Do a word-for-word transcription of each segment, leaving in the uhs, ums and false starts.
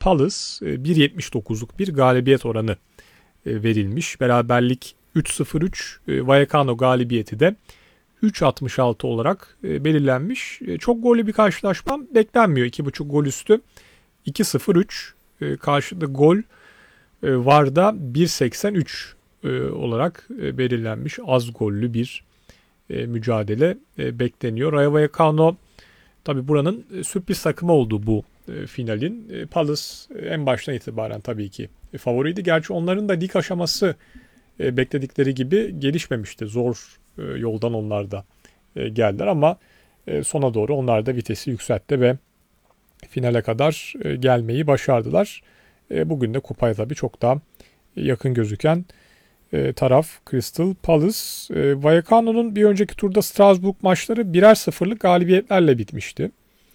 Palace e, bir virgül yetmiş dokuzluk bir galibiyet oranı e, verilmiş. Beraberlik üç sıfır üç, e, Vallecano galibiyeti de üç altmış altı olarak e, belirlenmiş. E, çok gollü bir karşılaşma beklenmiyor. iki buçuk gol üstü iki sıfır üç. E, karşıda gol e, VAR'da bir seksen üç e, olarak e, belirlenmiş. Az gollü bir e, mücadele e, bekleniyor. Rayo Vallecano tabi buranın e, sürpriz takımı oldu bu e, finalin. E, Palace e, en baştan itibaren tabii ki e, favoriydi. Gerçi onların da lig aşaması e, bekledikleri gibi gelişmemişti. Zor e, yoldan onlar da e, geldiler ama e, sona doğru onlar da vitesi yükseltti ve finale kadar e, gelmeyi başardılar. E, bugün de kupaya tabii çok daha yakın gözüken e, taraf Crystal Palace. E, Vallecano'nun bir önceki turda Strasbourg maçları birer sıfırlık galibiyetlerle bitmişti.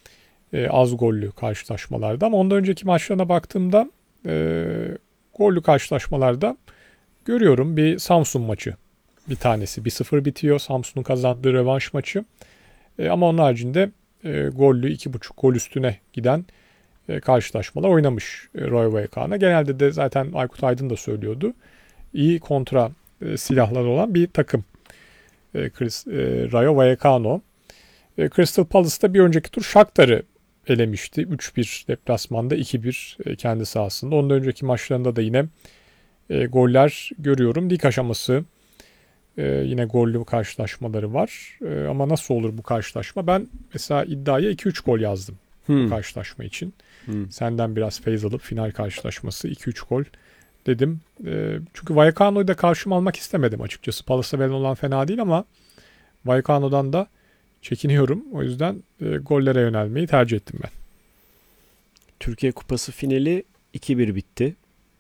E, az gollü karşılaşmalarda ama ondan önceki maçlarına baktığımda e, gollü karşılaşmalarda görüyorum bir Samsun maçı. Bir tanesi bir sıfır bitiyor. Samsun'un kazandığı rövanş maçı. E, ama onun haricinde e, gollü iki buçuk gol üstüne giden e, karşılaşmalar oynamış e, Rayo Vallecano. Genelde de zaten Aykut Aydın da söylüyordu. İyi kontra e, silahları olan bir takım e, Chris, e, Rayo Vallecano. E, Crystal Palace'da bir önceki tur Shakhtar'ı elemişti. üç bir deplasmanda, iki bir e, kendi sahasında. Ondan önceki maçlarında da yine e, goller görüyorum. Lig aşaması e, yine gollü karşılaşmaları var. E, ama nasıl olur bu karşılaşma? Ben mesela iddiaya iki üç gol yazdım hmm. bu karşılaşma için. Hmm. Senden biraz feyz alıp final karşılaşması iki üç gol dedim. E, çünkü Vallecano'yu da karşıma almak istemedim açıkçası. Palace'a veren olan fena değil ama Vallecano'dan da çekiniyorum. O yüzden e, gollere yönelmeyi tercih ettim ben. Türkiye Kupası finali iki bir bitti.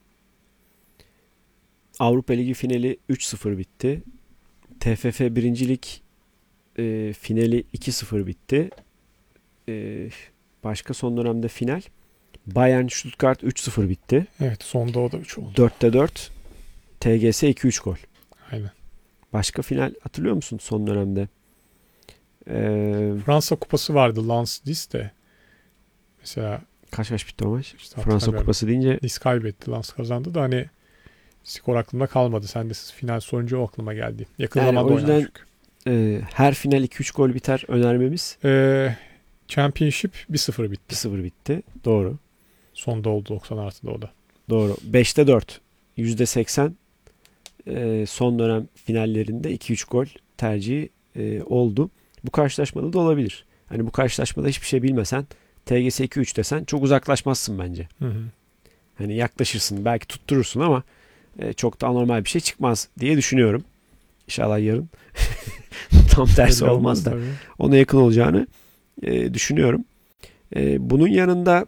Avrupa Ligi finali üç sıfır bitti. T F F birinci Lig e, finali iki sıfır bitti. E, başka son dönemde final. Bayern Stuttgart üç sıfır bitti. Evet, sonda o da üç oldu. dörtte dört. T G S iki üç gol. Aynen. Başka final hatırlıyor musun son dönemde? Ee, Fransa Kupası vardı Lens Nice'de. Mesela kaç kaç bitti o maç? İşte Fransa Kupası deyince Nice kaybetti. Lens kazandı da hani skor aklımda kalmadı. Sen de final sonucu o aklıma geldi. Yakın yani zamanda o yüzden oynadık. e, her final iki üç gol biter önermemiz. Ee, Championship bir sıfır bitti. bir sıfır bitti. Doğru. Sonda oldu doksan artıda o da. Doğru. beşte dört. yüzde seksen e, son dönem finallerinde iki üç gol tercihi e, oldu. Bu karşılaşmada da olabilir. Hani bu karşılaşmada hiçbir şey bilmesen T G S iki üç desen çok uzaklaşmazsın bence. Hı hı. Hani yaklaşırsın, belki tutturursun ama e, çok da anormal bir şey çıkmaz diye düşünüyorum. İnşallah yarın tam tersi Öyle olmaz da tabii. ona yakın olacağını e, düşünüyorum. E, bunun yanında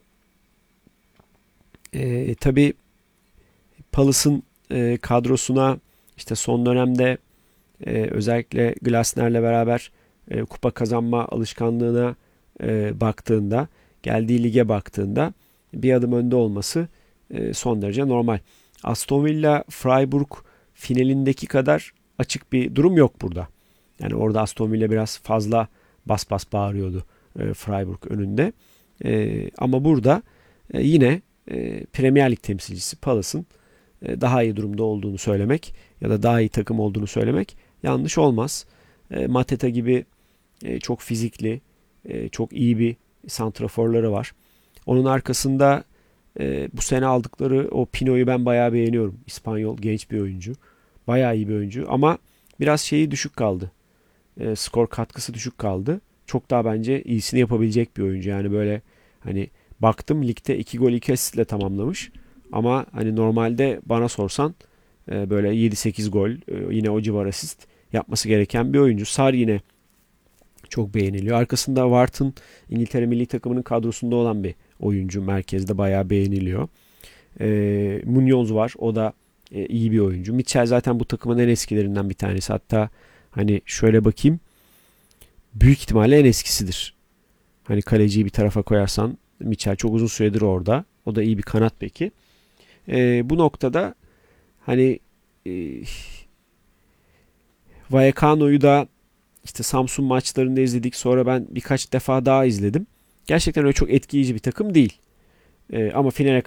e, tabii Palace'ın e, kadrosuna işte son dönemde e, özellikle Glasner'le beraber e, kupa kazanma alışkanlığına e, baktığında, geldiği lige baktığında bir adım önde olması e, son derece normal. Aston Villa Freiburg finalindeki kadar açık bir durum yok burada. Yani orada Aston Villa biraz fazla bas bas bağırıyordu e, Freiburg önünde. E, ama burada e, yine e, Premier Lig temsilcisi Palace'ın e, daha iyi durumda olduğunu söylemek ya da daha iyi takım olduğunu söylemek yanlış olmaz. E, Mateta gibi e, çok fizikli, e, çok iyi bir santraforları var. Onun arkasında e, bu sene aldıkları o Pino'yu ben bayağı beğeniyorum. İspanyol genç bir oyuncu. Bayağı iyi bir oyuncu ama biraz şeyi düşük kaldı. E, skor katkısı düşük kaldı. Çok daha bence iyisini yapabilecek bir oyuncu. Yani böyle hani baktım ligde iki gol iki asistle tamamlamış. Ama hani normalde bana sorsan e, böyle yedi sekiz gol e, yine o civar asist yapması gereken bir oyuncu. Sarr yine çok beğeniliyor. Arkasında Wharton İngiltere milli takımının kadrosunda olan bir oyuncu. Merkezde bayağı beğeniliyor. E, Munoz var. O da e, iyi bir oyuncu. Mitchell zaten bu takımın en eskilerinden bir tanesi. Hatta hani şöyle bakayım. Büyük ihtimalle en eskisidir. Hani kaleciyi bir tarafa koyarsan Mitchell çok uzun süredir orada. O da iyi bir kanat beki. E, bu noktada hani e, Vallecano'yu da işte Samsun maçlarında izledik. Sonra ben birkaç defa daha izledim. Gerçekten öyle çok etkileyici bir takım değil. E, ama finale